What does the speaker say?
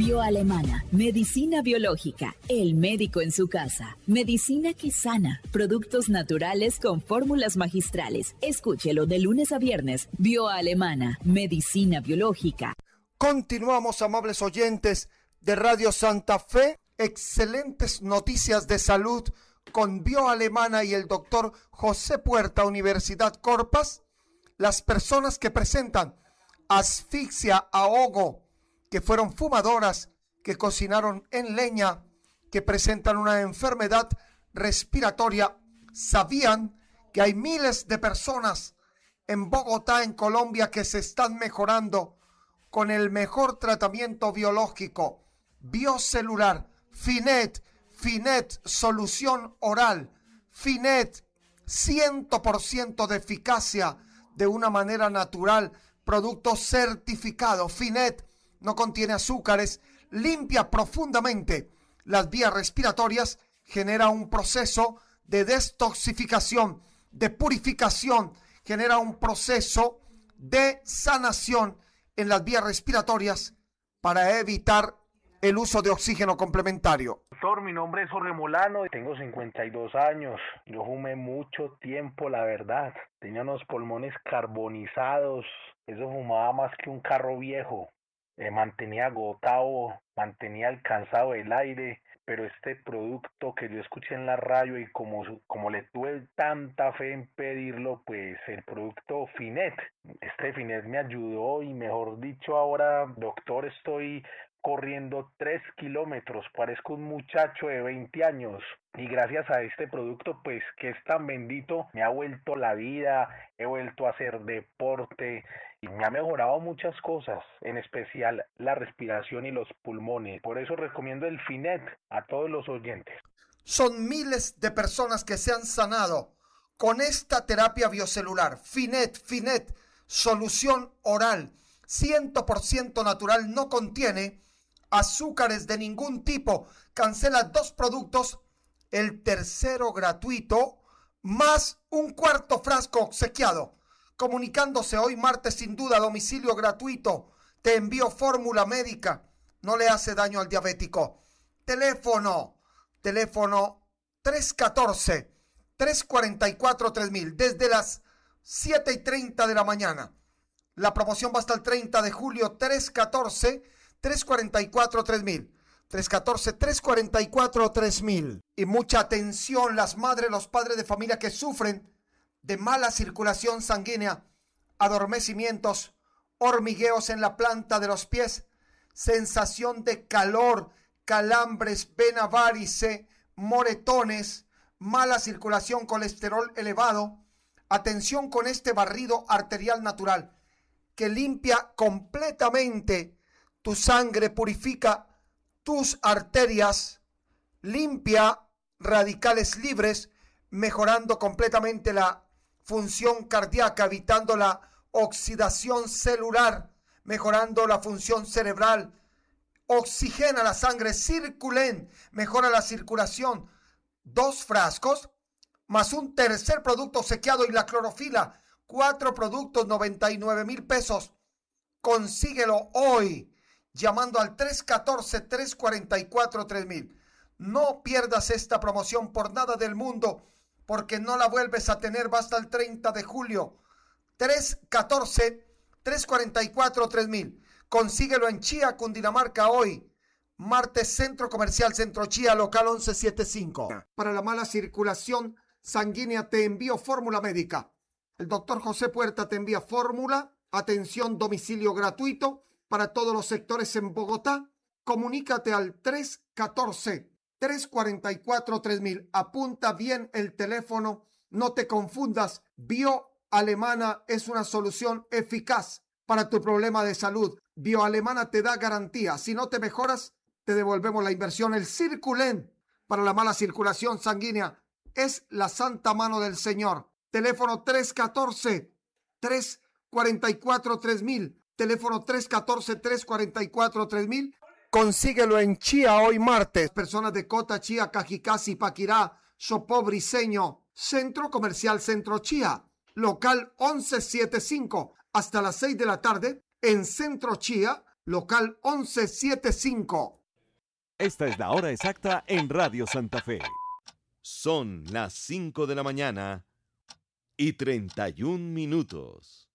Bioalemana, medicina biológica, el médico en su casa, medicina que sana, productos naturales con fórmulas magistrales. Escúchelo de lunes a viernes. Bioalemana, medicina biológica. Continuamos, amables oyentes de Radio Santa Fe. Excelentes noticias de salud con Bioalemana y el doctor José Puerta, Universidad Corpas. Las personas que presentan asfixia, ahogo, que fueron fumadoras, que cocinaron en leña, que presentan una enfermedad respiratoria, ¿sabían que hay miles de personas en Bogotá, en Colombia, que se están mejorando con el mejor tratamiento biológico, biocelular, Finet, solución oral, Finet, 100% de eficacia de una manera natural, producto certificado. Finet no contiene azúcares, limpia profundamente las vías respiratorias, genera un proceso de detoxificación, de purificación, genera un proceso de sanación en las vías respiratorias para evitar el uso de oxígeno complementario. Doctor, mi nombre es Jorge Molano, tengo 52 años. Yo fumé mucho tiempo, la verdad. Tenía unos pulmones carbonizados. Eso fumaba más que un carro viejo. Mantenía agotado, mantenía alcanzado el aire. Pero este producto que yo escuché en la radio y como le tuve tanta fe en pedirlo, pues el producto Finet. Este Finet me ayudó y, mejor dicho, ahora, doctor, estoy corriendo 3 kilómetros, parezco un muchacho de 20 años y gracias a este producto, pues que es tan bendito, me ha vuelto la vida, he vuelto a hacer deporte y me ha mejorado muchas cosas, en especial la respiración y los pulmones. Por eso recomiendo el Finet a todos los oyentes. Son miles de personas que se han sanado con esta terapia biocelular. Finet, solución oral, 100% natural, no contiene azúcares de ningún tipo. Cancela 2 productos, el tercero gratuito, más un cuarto frasco obsequiado. Comunicándose hoy martes, sin duda, a domicilio gratuito. Te envío fórmula médica, no le hace daño al diabético. Teléfono 314-344-3000, desde las 7:30 de la mañana. La promoción va hasta el 30 de julio, 314-344-3000. 314-344-3000. Y mucha atención, las madres, los padres de familia que sufren de mala circulación sanguínea, adormecimientos, hormigueos en la planta de los pies, sensación de calor, calambres, vena varice, moretones, mala circulación, colesterol elevado. Atención con este barrido arterial natural que limpia completamente tu sangre, purifica tus arterias, limpia radicales libres, mejorando completamente la función cardíaca, evitando la oxidación celular, mejorando la función cerebral, oxigena la sangre, Circulen, mejora la circulación. 2 frascos, más un tercer producto obsequiado y la clorofila, 4 productos, 99,000 pesos. Consíguelo hoy llamando al 314-344-3000. No pierdas esta promoción por nada del mundo, porque no la vuelves a tener, va hasta el 30 de julio. 314-344-3000. Consíguelo en Chía, Cundinamarca, hoy. Martes, Centro Comercial Centro Chía, local 1175. Para la mala circulación sanguínea te envío fórmula médica. El doctor José Puerta te envía fórmula. Atención, domicilio gratuito para todos los sectores en Bogotá. Comunícate al 314-344-3000. Apunta bien el teléfono, no te confundas. Bioalemana es una solución eficaz para tu problema de salud. Bioalemana te da garantía. Si no te mejoras, te devolvemos la inversión. El Circulen para la mala circulación sanguínea es la santa mano del Señor. Teléfono 314-344-3000. Teléfono 314-344-3000. Consíguelo en Chía hoy martes. Personas de Cota, Chía, Cajicá, Paquirá, Sopó, Briceño. Centro Comercial Centro Chía. Local 1175. Hasta las 6 de la tarde en Centro Chía. local 1175. Esta es la hora exacta en Radio Santa Fe. Son las 5 de la mañana y 31 minutos.